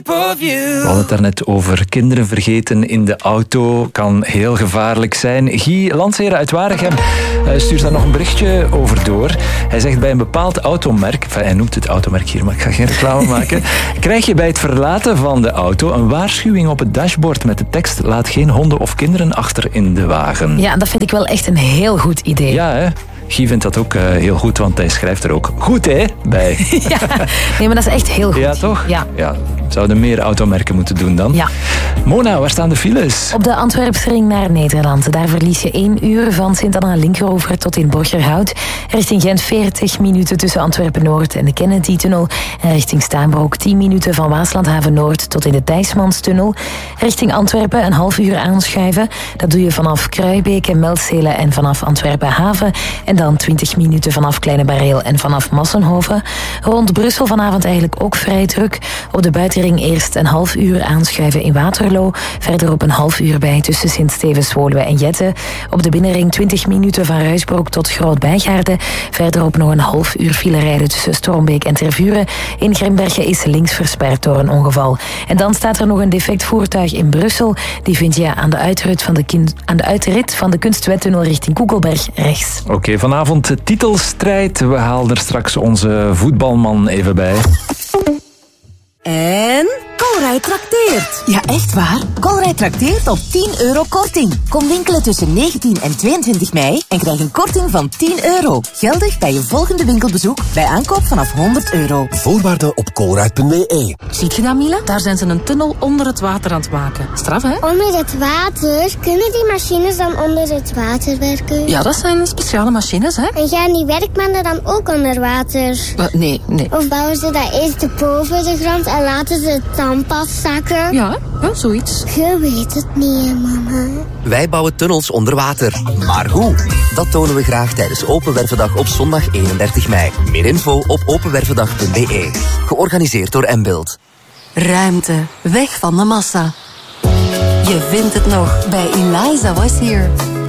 We hadden het daarnet over kinderen vergeten in de auto. Kan heel gevaarlijk zijn. Guy Landseer uit Waregem stuurt daar nog een berichtje over door. Hij zegt bij een bepaald automerk, hij noemt het automerk hier, maar ik ga geen reclame maken, krijg je bij het verlaten van de auto een waarschuwing op het dashboard met de tekst: laat geen honden of kinderen achter in de wagen. Ja, dat vind ik wel echt een heel goed idee. Ja, hè? Guy vindt dat ook heel goed, want hij schrijft er ook goed, hè, bij. Ja, nee, maar dat is echt heel goed. Ja, toch? Ja. Zouden meer automerken moeten doen dan. Ja. Mona, waar staan de files? Op de Antwerpsring naar Nederland. Daar verlies je 1 uur van Sint-Anna-Linkeroever tot in Borgerhout. Richting Gent 40 minuten tussen Antwerpen-Noord en de Kennedy-tunnel. En richting Staanbroek 10 minuten van Waaslandhaven-Noord tot in de Thijsmanstunnel. Richting Antwerpen een half uur aanschuiven. Dat doe je vanaf Kruijbeek en Meldzelen en vanaf Antwerpen-Haven. En dan 20 minuten vanaf Kleine Bareel en vanaf Massenhoven. Rond Brussel vanavond eigenlijk ook vrij druk. Op de buitenring eerst een half uur aanschuiven in Waterloo. Verderop een half uur bij tussen Sint-Stevens-Woluwe en Jette. Op de binnenring 20 minuten van Ruisbroek tot Groot-Bijgaarden. Verderop nog een half uur file rijden tussen Stormbeek en Tervuren. In Grimbergen is links versperd door een ongeval. En dan staat er nog een defect voertuig in Brussel. Die vind je aan de uitrit van de Kunstwettunnel richting Koekelberg rechts. Oké, vanavond de titelstrijd. We halen er straks onze voetbalman even bij. En Colruyt trakteert. Ja, echt waar? Colruyt trakteert op €10 korting. Kom winkelen tussen 19 en 22 mei en krijg een korting van €10. Geldig bij je volgende winkelbezoek bij aankoop vanaf €100. Voorwaarden op colruyt.be. Ziet je dat, Mila? Daar zijn ze een tunnel onder het water aan het maken. Straf, hè? Onder het water? Kunnen die machines dan onder het water werken? Ja, dat zijn speciale machines, hè? En gaan die werkmannen dan ook onder water? Nee. Of bouwen ze dat eerst boven de grond en laten ze het dan pas zakken? Ja, zoiets. Je weet het niet, hè, mama. Wij bouwen tunnels onder water. Maar hoe? Dat tonen we graag tijdens Open Wervendag op zondag 31 mei. Meer info op openwervendag.be. Georganiseerd door Mbuild. Ruimte. Weg van de massa. Je vindt het nog bij Eliza Was Here.